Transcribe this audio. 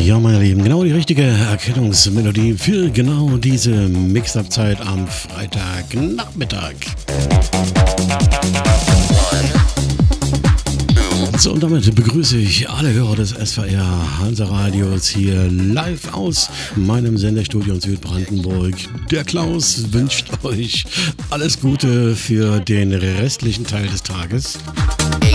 Ja, meine Lieben, genau die richtige Erkennungsmelodie für genau diese Mix-Up-Zeit am Freitagnachmittag. So, und damit begrüße ich alle Hörer des SVR Hansa Radios hier live aus meinem Sendestudio in Südbrandenburg. Der Klaus wünscht euch alles Gute für den restlichen Teil des Tages.